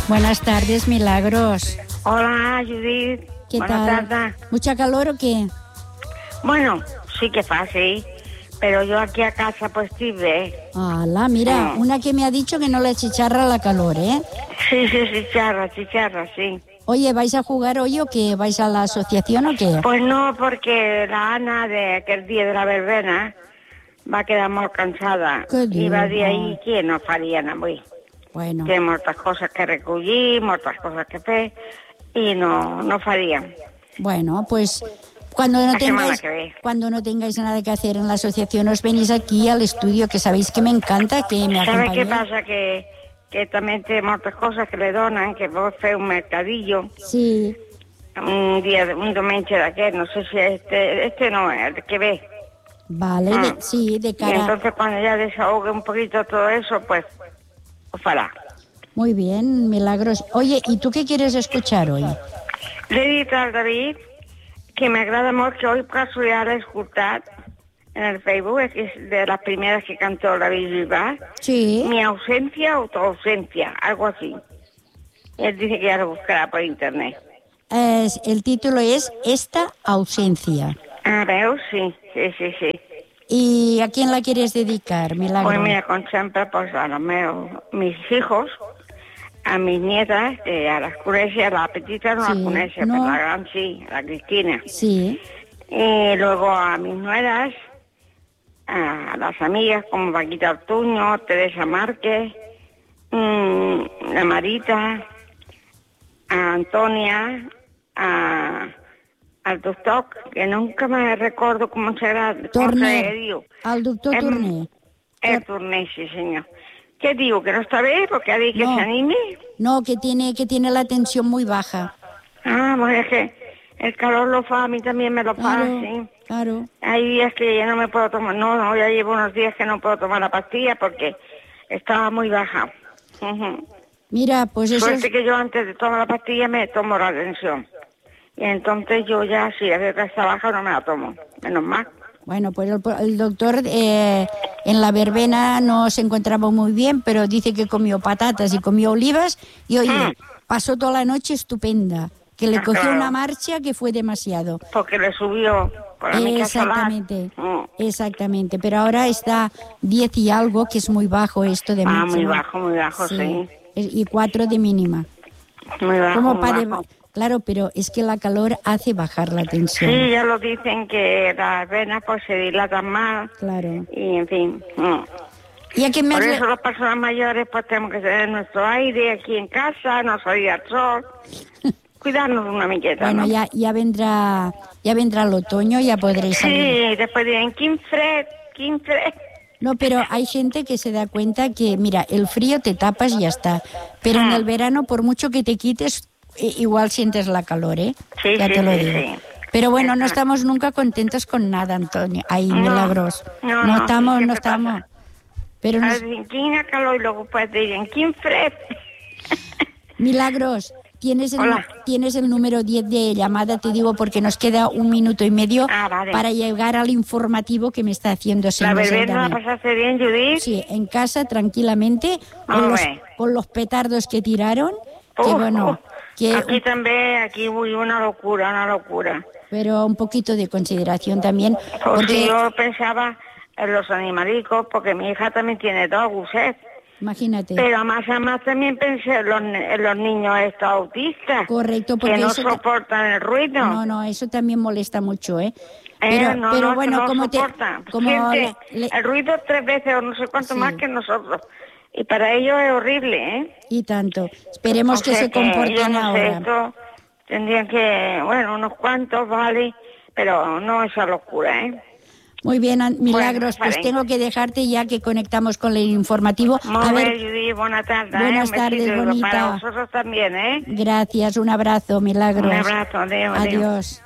Buenas tardes, Milagros. Hola, Judith. ¿Qué Buenas tal? tardes. ¿Mucha calor o qué? Bueno, sí que fa, sí. Pero yo aquí a casa pues estoy bien. Ala, mira, una que me ha dicho que no le chicharra la calor, ¿eh? Sí, chicharra, sí. Oye, ¿vais a jugar hoy o qué? ¿Vais a la asociación o qué? Pues no, porque la Ana de aquel día de la verbena va a quedar muy cansada. ¿Qué I va diu? dir ahir que no farien avui. Bueno, Té moltes coses que recollir, moltes coses que fer, i no faríem. bueno, pues cuando no La semana tengáis, que viene. cuando no tengáis nada que hacer en la asociación, os venís aquí al estudio, que sabéis que me encanta que me ¿Sabes qué acompañéis. pasa? Que también té moltes coses que le donen, que vos fer un mercadillo, Sí, un diumenge d'aquest, no sé si este no, el que ve. vale, sí, de Y cara. entonces cuando ya desahogue un poquito todo eso, pues ho farà. Muy bien, Milagros. Oye, ¿y tú qué quieres escuchar hoy? L'he dit al David que m'agrada molt que hoy casualidad l'he escoltat en el Facebook, que es de las primeras que cantó David Bisbal. Sí. Mi ausencia o tu ausencia, algo así. Él dice que ya lo buscará por internet. El título es Esta ausencia. Ah, veus? Sí. ¿Y a quién la quieres dedicar, Milagros? Pues mira, con sempre, pues a los mis hijos, a mis nietas, que a las coneixes, a la petita no Sí, la coneixes, no. pero la gran sí, a la Cristina. Sí. Y luego a mis nueras, a las amigas como Paquita Ortuño, Teresa Márquez, la Marita, a Antonia, al doctor, que nunca me recuerdo cómo será. Torner. Al doctor Torner. El Torner, sí, señor. ¿Qué digo? ¿Que no está bien? Porque ha dicho que No. se anime. No, que tiene la tensión muy baja. Ah, pues es que el calor lo fa, a mí también me lo Claro, fa, sí. claro. Hay días que ya no me puedo tomar, no, ya llevo unos días que no puedo tomar la pastilla porque estaba muy baja. Ujú. Mira, pues eso es... Suerte que yo antes de tomar la pastilla me tomo la tensión. Y entonces yo ya, si la veo que está baja, no me la tomo. Menos mal. Bueno, pues el doctor en la verbena no se encontraba muy bien, pero dice que comió patatas y comió olivas y, oye, pasó toda la noche estupenda. Que le cogió claro. una marcha que fue demasiado. Porque le subió por la mica solar. Exactamente. Pero ahora está 10 y algo, que es muy bajo esto de máxima. Muy bajo, sí. Y 4 de mínima. Muy bajo, Como muy bajo. Claro, pero es que la calor hace bajar la tensión. Sí, ya lo dicen que las venas pues se dilatan más. Claro. Y en fin. ¿Y a qué me Por has eso las personas mayores pues tenemos que tener nuestro aire aquí en casa, no salir al sol. Cuidarnos una miqueta, Bueno, ¿no? ya vendrá el otoño, ya podréis salir. Sí, después dirán, quin fred. No, pero hay gente que se da cuenta que, mira, el frío te tapas y ya está. Pero en el verano, por mucho que te quites, igual sientes la calor, ¿eh? Sí, ya sí, te lo sí, digo. sí. Pero bueno, no estamos nunca contentos con nada, Antonio. Ay, Milagros. No estamos. Pasa. Pero A veces, quina calor, y luego pues dirán, quin fred. Milagros, tienes el número 10 de llamada, te digo, porque nos queda 1 minuto y medio Vale. para llegar al informativo que me está haciendo ¿La señor verbena la David. pasaste bien, Judith? Sí, en casa, tranquilamente, con los petardos que tiraron, que bueno... Que aquí también, aquí hubo una locura. Pero un poquito de consideración también. Porque yo pensaba en los animalicos, porque mi hija también tiene 2 guset. Imagínate. Pero más también pensé en los niños estos autistas. Correcto, porque que no eso soportan el ruido. No, eso también molesta mucho, ¿eh? Pero bueno, no como siente el ruido 3 veces o no sé cuánto Sí. más que nosotros. Y para ellos es horrible, ¿eh? Y tanto. Esperemos que se comporten yo no sé, ahora. esto tendrían que, unos cuantos, vale, pero no esa locura, ¿eh? Muy bien, Milagros, Bueno, pues tengo que dejarte ya que conectamos con el informativo. Muy bien, Judith, buenas tardes. Buenas Un tardes, besito, bonita. para vosotros también, ¿eh? Gracias, un abrazo, Milagros. Un abrazo, adiós. Adiós.